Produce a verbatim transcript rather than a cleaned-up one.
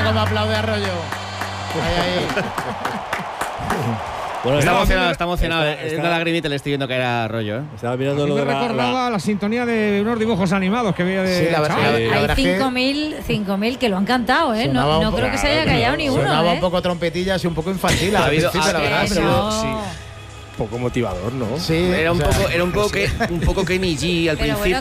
cómo aplaude Arroyo. Ahí, ahí. Bueno, está estaba- emocionado, está emocionado. está- Es está- una lagrimita le estoy viendo caer a Arroyo, ¿eh? Estaba mirando Me lo de la, recordaba la- la sintonía de unos dibujos animados que veía de Sí, la verdad- chaval. la- Hay, la hay verdad que cinco mil cinco mil que lo han cantado, ¿eh? sonaba No, un no poco- creo que se haya callado ni uno, Sonaba ¿eh? un poco trompetillas y un poco infantil Ha al habido- principio, la ha- verdad. Eso. Pero, sí. poco motivador, ¿no? sí, Era un o sea, poco, era un poco, que, un poco Kenny G al Pero principio. bueno,